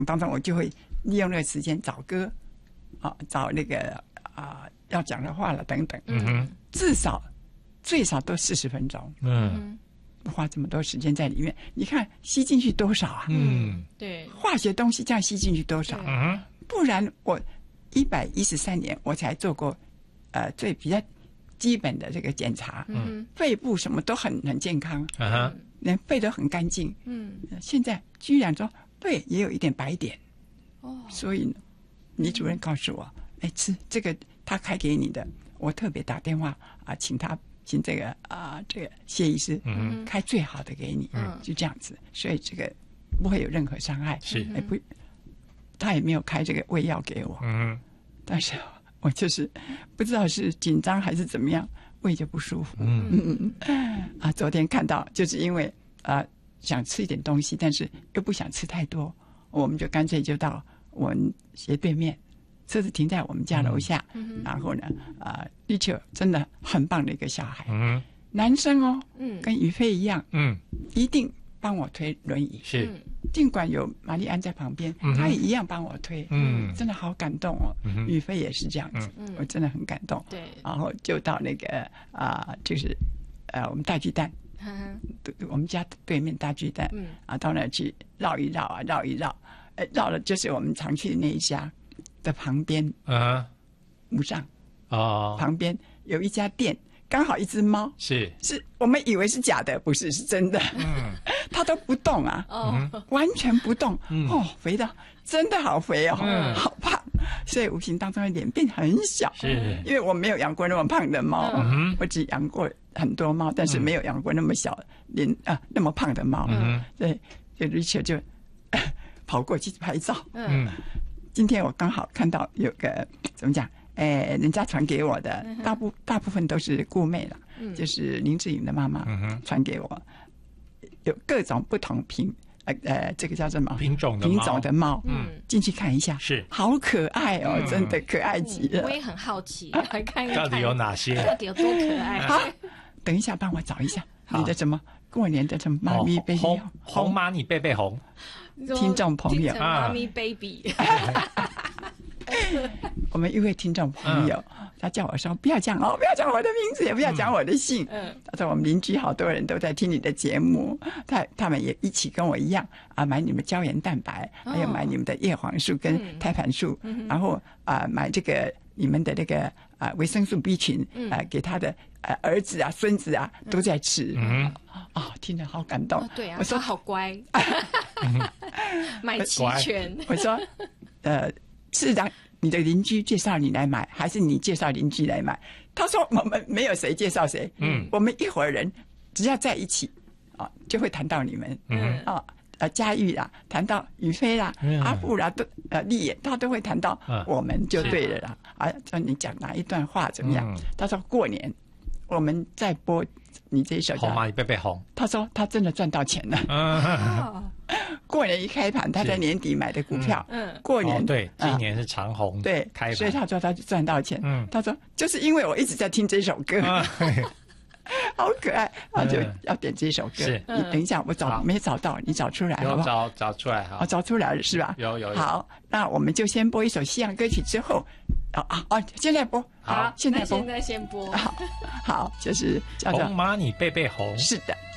当中，我就会利用那个时间找歌，找那个要讲的话了等等，至少最少都40分钟，花这么多时间在里面，你看吸进去多少啊？ 对， 化学东西这样吸进去多少？不然我113年我才做过最比较基本的这个检查，肺部什么都很健康，连肺都很干净，现在居然说肺也有一点白点，所以呢，李主任告诉我，吃这个他开给你的，我特别打电话请这个谢医师开最好的给你，就这样子，所以这个不会有任何伤害。 是， 不，他也没有开这个胃药给我，但是我就是不知道是紧张还是怎么样，胃就不舒服。昨天看到就是因为想吃一点东西，但是又不想吃太多，我们就干脆就到我们斜对面。车子停在我们家楼下，然后呢，Richard 真的很棒的一个小孩，男生哦，跟于飞一样，一定帮我推轮椅， 是， 尽管有玛丽安在旁边，他也一样帮我推，真的好感动哦。于飞也是这样子，我真的很感动。 对， 然后就到那个就是我们大巨蛋，我们家对面大巨蛋，到那去绕一绕，绕了就是我们常去的那一家的旁边，无上旁边有一家店，刚好一只猫，是我们以为是假的，不是，是真的，它都不动啊，完全不动，肥的真的好肥哦，好胖，所以无形当中的脸变很小，是因为我没有养过那么胖的猫，我只养过很多猫，但是没有养过那么小脸那么胖的猫，对，就 Richard 就跑过去拍照，今天我刚好看到有个怎么讲，人家传给我的，大部分都是顾妹了，就是林志颖的妈妈传给我，有各种不同这个叫什么品种的猫， 进去看一下，是好可爱哦，真的可爱极了。 我也很好奇，来看一看到底有哪些， 到底有多可爱。 好，等一下帮我找一下你的什么过年的什么妈咪 baby 红妈你贝贝红。 听众朋友， 妈咪 baby， 我们一位听众朋友，他叫我说不要讲我的名字，也不要讲我的姓。他说我们邻居好多人都在听你的节目，他们也一起跟我一样买你们胶原蛋白，还有买你们的叶黄素跟胎盘素，然后买这个你们的那个维生素 B 群，给他的儿子孙子都在吃。听着好感动。 对啊， 我说好乖，买齐全。 我说是让你的邻居介绍你来买，还是你介绍邻居来买？他说我们没有谁介绍谁，我们一伙人只要在一起就会谈到你们，佳玉啦，谈到宇飞啦，阿布啦，丽也，他都会谈到我们就对了啦。说你讲哪一段话怎么样？他说过年我们再播你这一首红蚂蚁贝贝红， 他说他真的赚到钱了。过年一开盘，他在年底买的股票，过年对，今年是长红对开盘， 所以他说他就赚到钱。他说就是因为我一直在听这首歌，好可爱，就要点这首歌。你等一下，我没找到，你找出来好不好？ 找出来好， 找出来了是吧？ 有。 好，那我们就先播一首西洋歌曲，之后现在播。 好， 现在先播。 好，就是叫做红蚂蚁贝贝红。 是的。